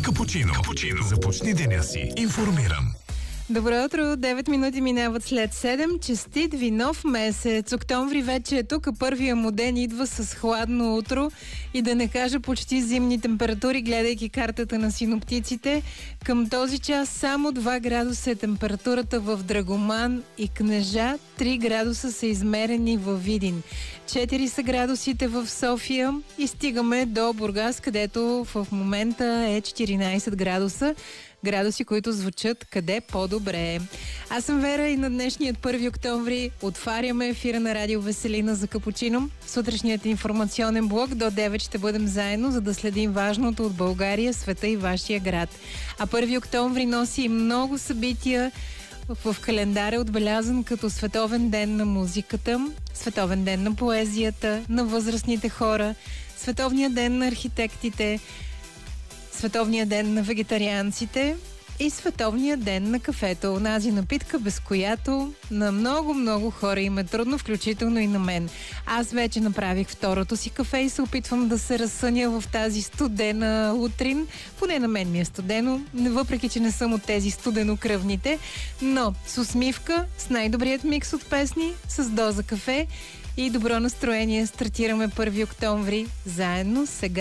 Капучино. Започни деня си информиран. Добро утро, 9 минути минават след 7. Честит ви нов месец. Октомври вече е тук, а първия му ден идва с хладно утро и да не кажа почти зимни температури, гледайки картата на синоптиците. Към този час само 2 градуса е температурата в Драгоман и Кнежа, 3 градуса са измерени във Видин. 4 са градусите в София и стигаме до Бургас, където в момента е 14 градуси, които звучат къде по-добре. Аз съм Вера и на днешният 1 октомври отваряме ефира на Радио Веселина за Капучино. Сутрешният информационен блок до 9 ще бъдем заедно, за да следим важното от България, света и вашия град. А 1 октомври носи много събития. В календара е отбелязан като Световен ден на музиката, Световен ден на поезията, на възрастните хора, Световния ден на архитектите, Световния ден на вегетарианците и Световния ден на кафето. Онази напитка, без която на много хора им е трудно, включително и на мен. Аз вече направих второто си кафе и се опитвам да се разсъня в тази студена утрин. Поне на мен ми е студено, въпреки че не съм от тези студенокръвните, но с усмивка, с най-добрият микс от песни, с доза кафе и добро настроение стартираме 1 октомври заедно сега.